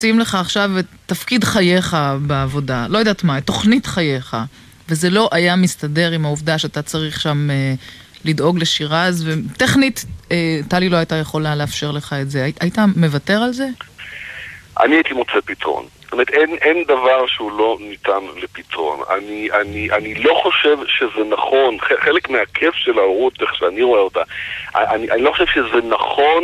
שים לך עכשיו את תפקיד חייך בעבודה, לא יודעת מה, את תוכנית חייך, וזה לא היה מסתדר עם העובדה שאתה צריך שם לדאוג לשירז, וטכנית טלי לא הייתה יכולה לאפשר לך את זה. היית מוותר על זה? אני הייתי מוצא פתרון. זאת אומרת, אין דבר שהוא לא ניתן לפתרון. אני לא חושב שזה נכון, חלק מהכיף של ההורות, איך שאני רואה אותה, אני לא חושב שזה נכון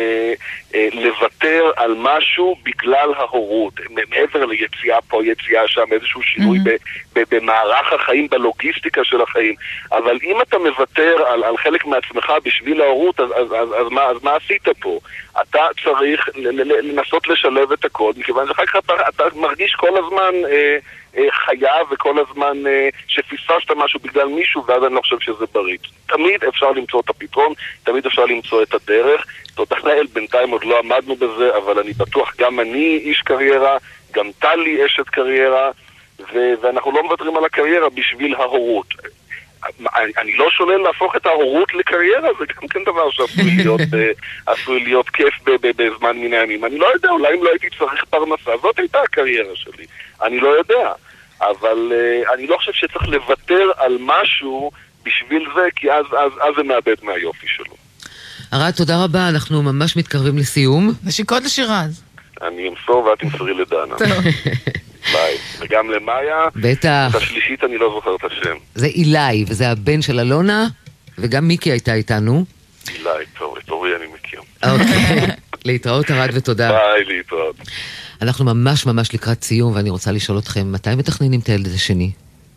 לוותר על משהו בגלל ההורות. מעבר ליציאה פה, יציאה שם, איזשהו שינוי במערך החיים, בלוגיסטיקה של החיים. אבל אם אתה מוותר על חלק מעצמך בשביל ההורות, אז מה עשית פה? אתה צריך לנסות לשלב את הכל, מכיוון שאחר כך אתה מרגיש כל הזמן חייב וכל הזמן שפספסת משהו בגלל מישהו, ואז אני לא חושב שזה בריא. תמיד אפשר למצוא את הפתרון, תמיד אפשר למצוא את הדרך. תודה לאל, בינתיים עוד לא עמדנו בזה, אבל אני בטוח גם אני איש קריירה, גם טלי אשת קריירה, ואנחנו לא מוותרים על הקריירה בשביל ההורות. אני לא שולל להפוך את ההורות לקריירה, זה גם כן דבר שעשוי להיות כיף בזמן מן הימים. אני לא יודע, אולי אם לא הייתי צריך פרנסה, זאת הייתה הקריירה שלי. אני לא יודע, אבל אני לא חושב שצריך לוותר על משהו בשביל זה, כי אז זה מאבד מהיופי שלו. ארד, תודה רבה, אנחנו ממש מתקרבים לסיום. נשיקות לשירז. אני אמסור ואת תמסרי לדנה. ביי. וגם למאיה. בטח. את השלישית אני לא זוכר את השם. זה אילי, וזה הבן של אלונה, וגם מיקי הייתה איתנו. אילי, טוב, את אורי אני מכיר. אוקיי. להתראות ארד ותודה. ביי, להתראות. אנחנו ממש ממש לקראת סיום, ואני רוצה לשאול אתכם, מתי מתכננים את הילד השני?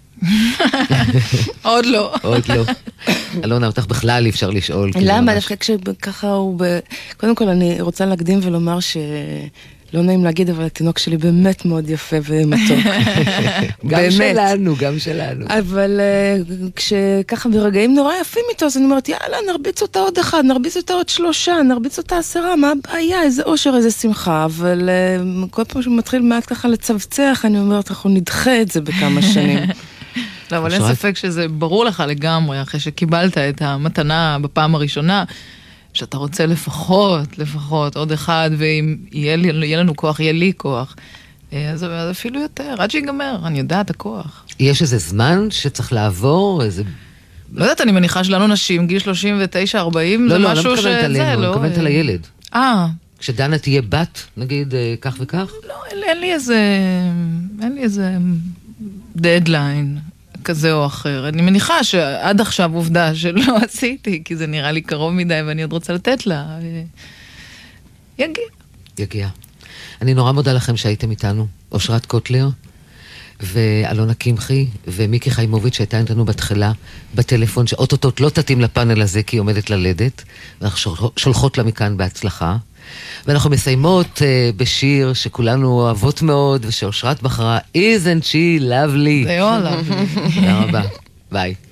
עוד לא. עוד לא. אלונה, אותך בכלל אי אפשר לשאול. למה? דווקא כשככה הוא... קודם כל אני רוצה להקדים ולומר לא נעים להגיד, אבל התינוק שלי באמת מאוד יפה ומתוק. גם שלנו, גם שלנו. אבל כשככה ברגעים נורא יפים איתו, אז אני אומרת, יאללה, נרביץ אותה עוד אחד, נרביץ אותה עוד 3, נרביץ אותה 10, מה הבעיה? איזה אושר, איזה שמחה. אבל כל פעם שהוא מתחיל מעט ככה לצבצח, אני אומרת, אנחנו נדחה את זה בכמה שנים. לא, אבל אין ספק שזה ברור לך לגמרי, אחרי שקיבלת את המתנה בפעם הראשונה, שאתה רוצה לפחות עוד אחד, ואם יהיה לנו כוח, יהיה לי כוח. אז אפילו יותר, עד שיגמר, אני יודעת הכוח. יש איזה זמן שצריך לעבור, איזה... לא יודעת, אני מניחה שלנו נשים, גיל 39-40, זה משהו שזה, לא? לא, לא מתכוונת על הילד. כשדנה תהיה בת, נגיד, כך וכך? לא, אין לי איזה דדליין. כזה או אחר. אני מניחה שעד עכשיו עובדה שלא עשיתי, כי זה נראה לי קרוב מדי ואני עוד רוצה לתת לה. יגיע. אני נורא מודה לכם שהייתם איתנו. אושרת קוטלר ואלונה קמחי ומיקי חיימוביץ' שהייתה איתנו בתחילה בטלפון, שאוטוטוט לא תתאים לפאנל הזה כי היא עומדת ללדת, ואנחנו שולחות לה מכאן בהצלחה. ואנחנו מסיימות בשיר שכולנו אוהבות מאוד, ושאושרת בחרה, Isn't she lovely? זה יו lovely. תודה רבה. ביי.